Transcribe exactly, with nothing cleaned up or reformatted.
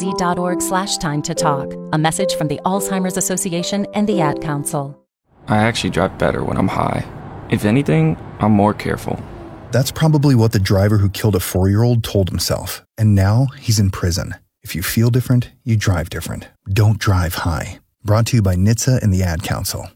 dot org slash time to talk. A message from the Alzheimer's Association and the Ad Council. I actually drive better when I'm high. If anything, I'm more careful. That's probably what the driver who killed a four-year-old told himself. And now he's in prison. If you feel different, you drive different. Don't drive high. Brought to you by N H T S A and the Ad Council.